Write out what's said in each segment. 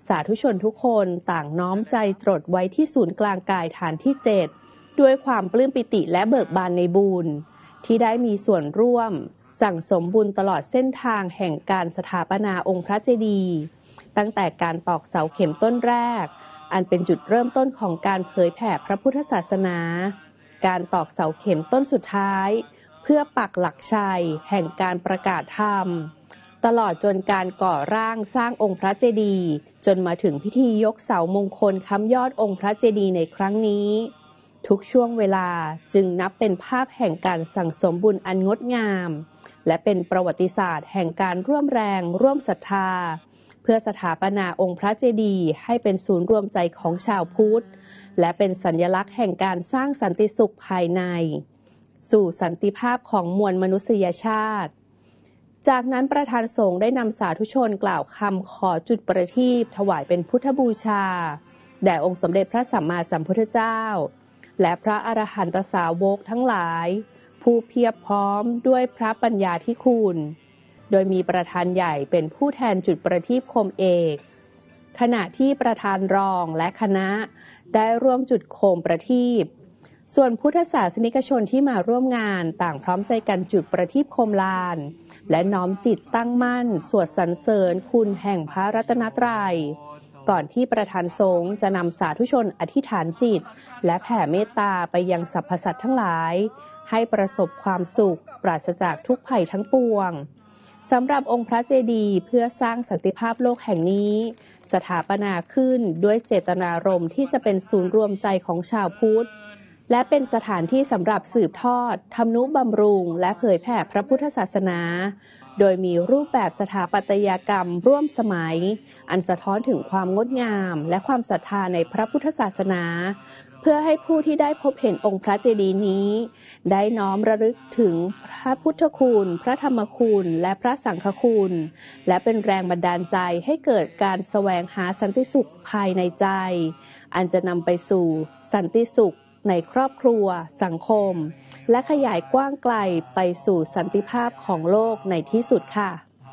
สาธุชนทุกคนต่างน้อมใจตรดไว้ที่ศูนย์กลางกายฐานที่ 7ด้วยความปลื้มปิติและเบิกบานในบุญที่ได้มีส่วนร่วมสั่งสมบุญตลอดเส้นทางแห่งการสถาปนาองค์พระเจดีย์ตั้งแต่การตอกเสาเข็มต้นแรกอันเป็นจุดเริ่มต้นของการเผยแผ่พระพุทธศาสนาการตอกเสาเข็มต้นสุดท้ายเพื่อปักหลักชัยแห่งการประกาศธรรมตลอดจนการก่อร่างสร้างองค์พระเจดีย์จนมาถึงพิธียกเสามงคลค้ำยอดองค์พระเจดีย์ในครั้งนี้ทุกช่วงเวลาจึงนับเป็นภาพแห่งการสั่งสมบุญอันงดงามและเป็นประวัติศาสตร์แห่งการร่วมแรงร่วมศรัทธาเพื่อสถาปนาองค์พระเจดีย์ให้เป็นศูนย์รวมใจของชาวพุทธและเป็นสัญลักษณ์แห่งการสร้างสันติสุขภายในสู่สันติภาพของมวลมนุษยชาติจากนั้นประธานสงฆ์ได้นำสาธุชนกล่าวคำขอจุดประทีปถวายเป็นพุทธบูชาแด่องค์สมเด็จพระสัมมาสัมพุทธเจ้าและพระอรหันตสาวกทั้งหลายผู้เพียบพร้อมด้วยพระปัญญาธิคุณโดยมีประธานใหญ่เป็นผู้แทนจุดประทีปโคมเอกขณะที่ประธานรองและคณะได้ร่วมจุดโคมประทีปส่วนพุทธศาสนิกชนที่มาร่วมงานต่างพร้อมใจกันจุดประทีปโคมลานและน้อมจิตตั้งมั่นสวดสรรเสริญคุณแห่งพระรัตนตรัยก่อนที่ประธานสงฆ์จะนำสาธุชนอธิษฐานจิตและแผ่เมตตาไปยังสรรพสัตว์ทั้งหลายให้ประสบความสุขปราศจากทุกภัยทั้งปวงสำหรับองค์พระเจดีย์เพื่อสร้างสันติภาพโลกแห่งนี้สถาปนาขึ้นด้วยเจตนารมณ์ที่จะเป็นศูนย์รวมใจของชาวพุทธและเป็นสถานที่สำหรับสืบทอดทำนุบำรุงและเผยแผ่พระพุทธศาสนาโดยมีรูปแบบสถาปัตยกรรมร่วมสมัยอันสะท้อนถึงความงดงามและความศรัทธาในพระพุทธศาสนาเพื่อให้ผู้ที่ได้พบเห็นองค์พระเจดีย์นี้ได้น้อมระลึกถึงพระพุทธคุณพระธรรมคุณและพระสังฆคุณและเป็นแรงบันดาลใจให้เกิดการแสวงหาสันติสุขภายในใจอันจะนำไปสู่สันติสุขในครอบครัวสังคมและขยายกว้างไกลไปสู่สันติภาพของโลกในที่สุดค่ะ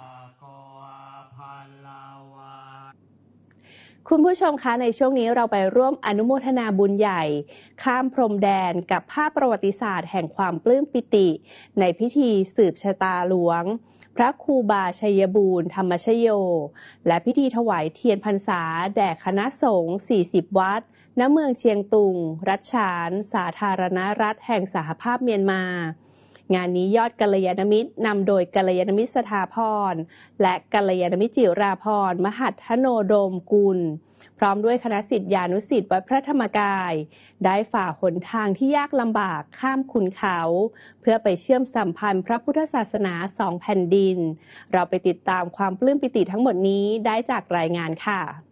คุณผู้ชมคะในช่วงนี้เราไปร่วมอนุโมทนาบุญใหญ่ข้ามพรมแดนกับภาพประวัติศาสตร์แห่งความปลื้มปิติในพิธีสืบชะตาหลวงพระครูบาชัยบูรณ์ธรรมชโยและพิธีถวายเทียนพรรษาแด่คณะสงฆ์40วัดณเมืองเชียงตุงรัชฉานสาธารณรัฐแห่งสหภาพเมียนมางานนี้ยอดกัลยาณมิตรนำโดยกัลยาณมิตรสถาพรและกัลยาณมิตรจิราพรมหัทธโนโดมกุลพร้อมด้วยคณะศิษยานุศิษย์วัดพระธรรมกายได้ฝ่าหนทางที่ยากลำบากข้ามขุนเขาเพื่อไปเชื่อมสัมพันธ์พระพุทธศาสนา2 แผ่นดินเราไปติดตามความปลื้มปิติทั้งหมดนี้ได้จากรายงานค่ะ